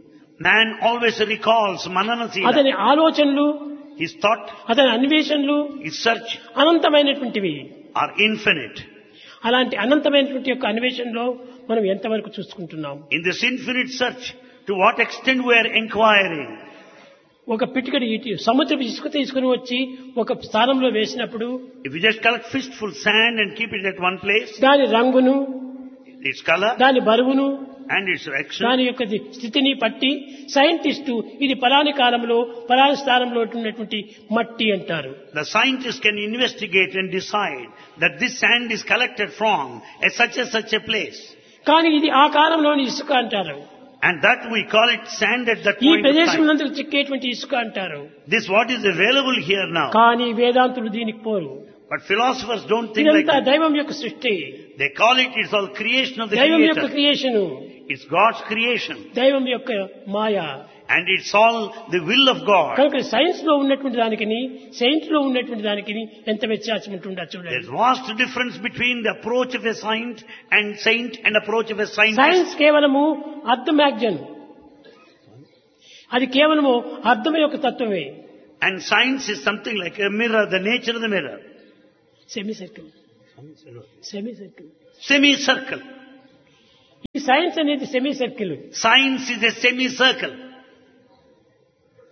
Man always recalls Mananasila. అతని ఆలోచనలు, His thought, అతని అన్వేషణలు his search అనంతమైనటువంటివి. are infinite. అలాంటి అనంతమైనటువంటి యొక్క అన్వేషణలో మనం ఎంతవరకు చూసుకుంటున్నాం? In this infinite search, to what extent we are inquiring. ఒక పిటికడి ఇటు సముద్రపు ఇసుక తీసుకుని వచ్చి ఒక స్థానంలో వేసినప్పుడు If you just collect fistful sand and keep it at one place, దాని రంగును, its color దాని బరువును, and its action, దాని యొక్క స్థితిని పట్టి సైంటిస్టు ఇది పలాని కాలంలో పలాని స్థానంలో ఉన్నటువంటి మట్టి అంటారు. the scientist can investigate and decide that this sand is collected from a such and such a place. కానీ ఇది ఆ కాలంలోని ఇసుక అంటారు. And that we call it sand at that ఈ point of ప్రదేశం time. నందు చిక్కేటువంటి ఇసుక అంటారు. This what is available here now. కానీ వేదాంతులు దీనికి పోరు. But philosophers don't think like ఇదంతా that. దైవం యొక్క సృష్టి, They call it, it's all creation of the దైవం యొక్క Creator. Creation, It's God's creation. దైవం యొక్క మాయ. And it's all the will of God. కనుక సైన్స్ లో ఉన్నటువంటి దానికి సైన్స్ లో ఉన్నటువంటి దానికి ఎంత వ్యత్యాసం ఉంటుందా There's చూడండి. vast difference between the approach of a saint and saint and approach of a science scientist. కేవలము అర్థమాగ్జన్, అది కేవలము అర్థం యొక్క తత్వమే. And science is something like a mirror, the nature of the mirror. Semi circle, semi circle. Semicircle. ఈ science అనేది semi circle. Science is a semicircle.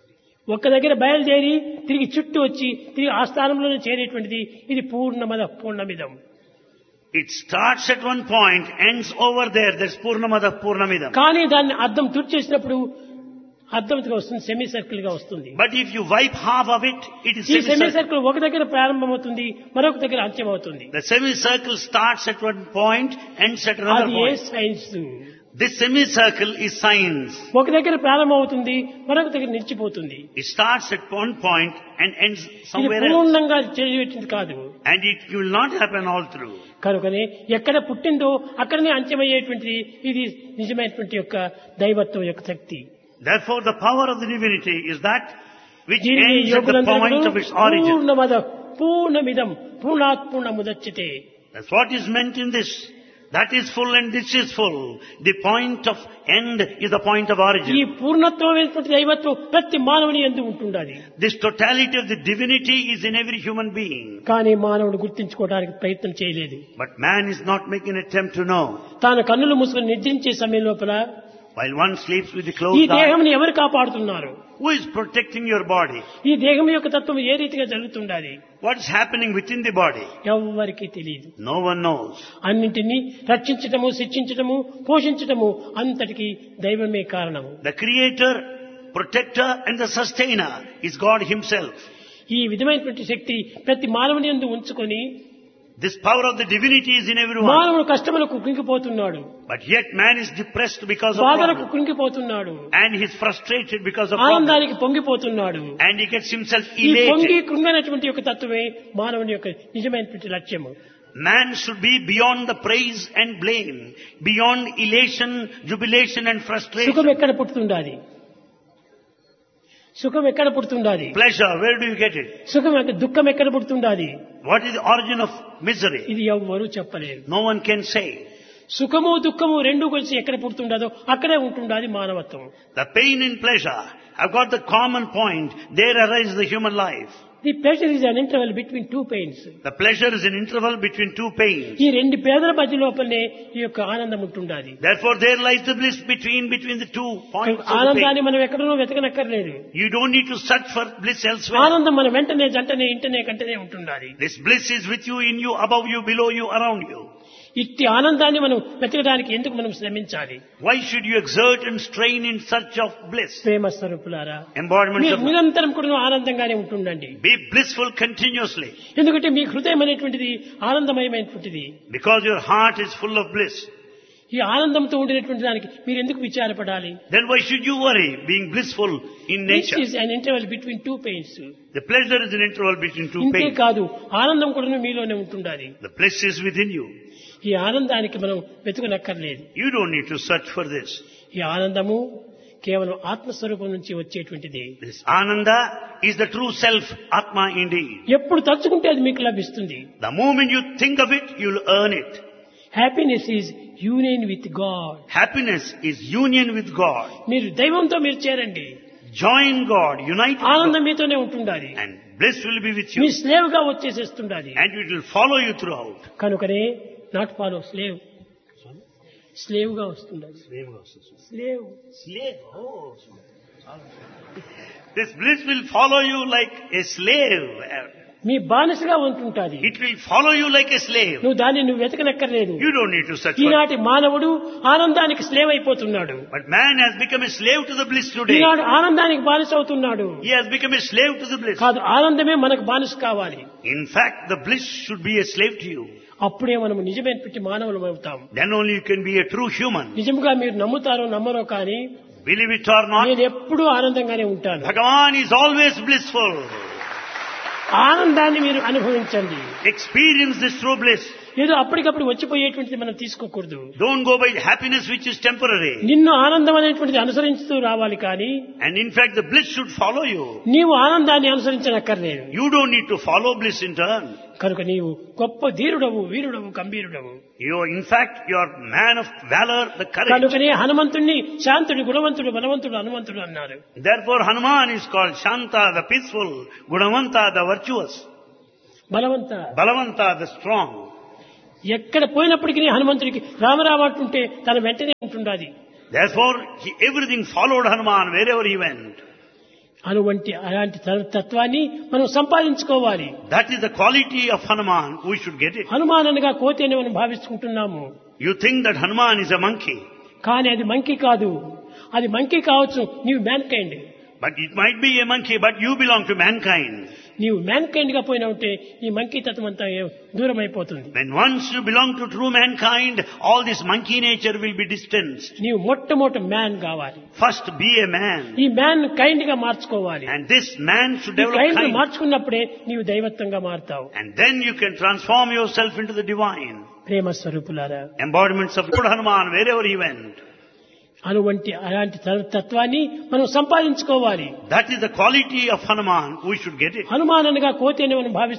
ఒక్క దగ్గర బయలుదేరి తిరిగి చుట్టూ వచ్చి తిరిగి ఆ స్థానంలోనే చేరేటువంటిది ఇది పూర్ణమద పూర్ణమిదం. It starts at one point, ends over there. That's Purnamada Purnamidam. కానీ దాన్ని అద్దం తుడిచేసినప్పుడు అర్థంగా వస్తుంది, సెమీ సర్కిల్ గా వస్తుంది. But if you wipe half of it, it is ఈ సెమీ semicircle. సర్కిల్ ఒక దగ్గర ప్రారంభమవుతుంది, మరొక దగ్గర అంత్యం అవుతుంది. The semicircle starts at one point, ends at another అది ఏ point. Science. This semicircle is science. ఒక దగ్గర ప్రారంభమవుతుంది, మరొక దగ్గర నిలిచిపోతుంది. It starts at one point and ends ఇది somewhere else. పూర్ణంగా చేయబెట్టింది కాదు. And it will not happen all through. కనుకనే ఎక్కడ పుట్టిందో అక్కడనే అంత్యమయ్యేటువంటిది ఇది నిజమైనటువంటి యొక్క దైవత్వం యొక్క శక్తి. Therefore, the power of the divinity is that which దీనిని ends at the యోగులందరూ point of its origin. పూర్ణమద పూర్ణమిదం పూర్ణాత్ పూర్ణముదచ్యతే. That's what is meant in this. That is full and this is full. The point of end is the point of ఈ origin. పూర్ణత్వమైనటువంటి దైవత్వం ప్రతి మానవుని యందు ఉంటుండాలి. This totality of the divinity is in every human being. కానీ మానవుడు గుర్తించుకోవడానికి ప్రయత్నం చేయలేదు. But man is not making an attempt to know. తాను కన్నులు మూసుకొని నిద్రించే సమయం లోపల While one sleeps with the ఈ closed eye, దేహంని ఎవరు కాపాడుతున్నారు? who is protecting your body? ఈ దేహం యొక్క తత్వం ఏ రీతిగా జరుగుతుండాలి? What is happening within the body? ఎవ్వరికీ తెలియదు. No one knows. అన్నింటినీ రక్షించటము, శిక్షించటము, పోషించటము అంతటికి దైవమే కారణము. The creator, protector and the sustainer is God himself. ఈ విధమైనటువంటి శక్తి ప్రతి మానవుని యందు ఉంచుకొని This power of the divinity is in everyone. మానవుడు కష్టములకు కృంగిపోతున్నాడు, But yet man is depressed because of బాధలకు problems. కృంగిపోతున్నాడు, And he is frustrated because of problems. ఆనందానికి పొంగిపోతున్నాడు. And he gets himself ఈ పొంగి elated. కృంగనటువంటి యొక్క తత్వమే మానవుని యొక్క నిజమైనటువంటి లక్ష్యము. Man should be beyond the praise and blame, beyond elation, jubilation and సుఖం frustration. ఎక్కడ పుట్టుతుండాలి? సుఖం ఎక్కడ పుడుతుండాలి? Pleasure, where do you get it? సుఖం ఎక్క- దుఃఖం ఎక్కడ పుడుతుండాలి? What is the origin of misery? ఇది ఎవ్వరూ చెప్పలేరు. No one can say. సుఖము దుఃఖము రెండు కలిసి ఎక్కడ పుడుతుండదో అక్కడే ఉంటుండాలి మానవత్వం. The pain and pleasure have got the common point. There arises the human life. The pleasure is an interval between two pains. The pleasure is an interval between two pains. ఈ రెండు పేదల మధ్య లోపలనే ఈ యొక్క ఆనందం ఉంటుండాలి. Therefore, there lies the bliss between between the two points of the pain. ఆనందాన్ని మనం ఎక్కడనో వెతకనక్కర్లేదు. You don't need to search for bliss elsewhere. ఆనందం మన వెంటనే జంటనే ఇంటనే కంటనే ఉంటుండాలి. This bliss is with you, in you, above you, below you, around you. ఇట్టి ఆనందాన్ని మనం వెతకడానికి ఎందుకు మనం శ్రమించాలి? Why should you exert and strain in search of bliss? ప్రేమ స్వరూపులారా, Embodiments మీరు of నిరంతరం కూడా ఆనందంగానే ఉంటుండండి. be blissful continuously. ఎందుకంటే మీ హృదయం అనేటువంటిది ఆనందమయమైనటువంటిది. Because your heart is full of bliss. ఈ ఆనందంతో ఉండినటువంటి దానికి మీరు ఎందుకు విచారపడాలి? Then why should you worry being blissful in This nature? is an interval between two pains. The pleasure is an interval between two ఇంతే pains. కాదు, ఆనందం కూడా మీలోనే ఉంటుండాలి. The bliss is within you. ఈ ఆనందానికి మనం వెతుకనక్కర్లేదు. You don't need to search for this. ఈ ఆనందము కేవలం ఆత్మస్వరూపం నుంచి వచ్చేటువంటిది. This Ananda is the true self, Atma indeed. ఎప్పుడు తలుచుకుంటే అది మీకు లభిస్తుంది. The moment you think of it, you'll earn it. Happiness is union with God. Happiness is union with God. మీరు దైవంతో మీరు చేరండి, Join God, unite with ఆనందం God, మీతోనే ఉంటుండాలి. and bliss will be with me you. Slave గా వచ్చేసేస్తుండాలి. And it will follow you throughout. కనుకనే not follow slave, slave గా వస్తుండాలి. Slave Slave. Oh. This bliss will follow you like a slave. మీ బానిసగా ఉంటుంటాది. It will follow you like a slave. నువ్వు దాన్ని నువ్వు వెతకనక్కర్లేదు. You don't need to search for it. ఈనాటి మానవుడు ఆనందానికి slave అయిపోతున్నాడు. But man has become a slave to the bliss today. ఈనాడు ఆనందానికి బానిస అవుతున్నాడు. He has become a slave to the bliss. కాదు, ఆనందమే మనకు బానిస కావాలి. In fact, the bliss should be a slave to you. అప్పుడే మనం నిజమైనటువంటి మానవులం అవుతాం. Then only you can be a true human. నిజంగా మీరు నమ్ముతారో నమ్మరో కానీ Believe it or not, నేను ఎప్పుడూ ఆనందంగానే ఉంటాను. Bhagavan is always blissful. ఆనందాన్ని మీరు అనుభవించండి. Experience this true bliss. ఏదో అప్పటికప్పుడు వచ్చిపోయేటువంటిది మనం తీసుకోకూడదు. Don't go by happiness which is temporary. నిన్ను ఆనందం అనేటువంటిది అనుసరిస్తూ రావాలి కానీ And in fact, the bliss should follow you. నీవు ఆనందాన్ని అనుసరించనక్కర్లేదు. You don't need to follow bliss in turn. కనుక నీవు గొప్ప ధీరుడవు, వీరుడవు, గంభీరుడవు. You, in fact, you are man of valor, the courage. కనుకనే హనుమంతుణ్ణి శాంతుడు, గుణవంతుడు, బలవంతుడు, హనుమంతుడు అన్నారు. Therefore, Hanuman is called Shanta, the peaceful, Gunavanta, the virtuous, బలవంత Balavanta, the strong. ఎక్కడ పోయినప్పటికీ హనుమంతుడికి రామరామ అంటుంటే తన వెంటనే ఉంటుండాది. Therefore, he, everything followed Hanuman wherever he went. అటువంటి అలాంటి తత్వాన్ని మనం సంపాదించుకోవాలి. That is the quality of Hanuman. We should get it. Hanuman అనగా కోతి అని మనం భావించుకుంటున్నాము. You think that Hanuman is a monkey. కానీ అది మంకీ కాదు. అది మంకీ కావచ్చు, నీవు man kind. But it might be a monkey, but you belong to mankind. నీవు మ్యాన్ కైండ్ గా పోయినా ఉంటే ఈ మంకీ తత్వం అంతా దూరం అయిపోతుంది. When once you belong to true mankind, all this monkey nature will be distanced. నీవు మొట్టమొదటి మ్యాన్ కావాలి. First be a man. ఈ మ్యాన్ కైండ్ గా మార్చుకోవాలి. And this man should develop kind kind. మార్చుకున్నప్పుడే నీవు దైవత్వంగా మారుతావు. And then you can transform yourself into the divine. ప్రేమ స్వరూపులారా, Embodiments of Lord Hanuman wherever he went. అటువంటి అలాంటి తత్వాన్ని మనం సంపాదించుకోవాలి. That is the quality of Hanuman. We should get it. Hanuman అనగా కోతి అని మనం భావిస్తున్నాం.